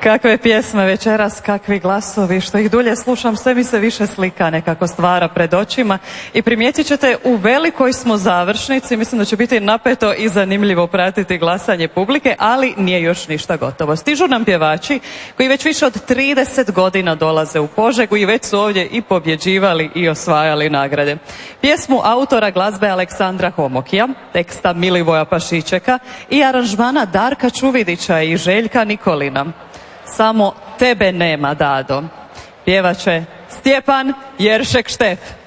Kakve pjesme večeras, kakvi glasovi, što ih dulje slušam, sve mi se više slika nekako stvara pred očima i primijetit ćete, u velikoj smo završnici, mislim da će biti napeto i zanimljivo pratiti glasanje publike, ali nije još ništa gotovo. Stižu nam pjevači koji već više od 30 godina dolaze u Požegu i već su ovdje i pobjeđivali i osvajali nagrade. Pjesmu autora glazbe Aleksandra Homokija, teksta Milivoja Pašičeka i aranžmana Darka Čuvidića i Željka Nikolina. Samo tebe nema, Dado. Pjevat će Stjepan Jeršek Štef.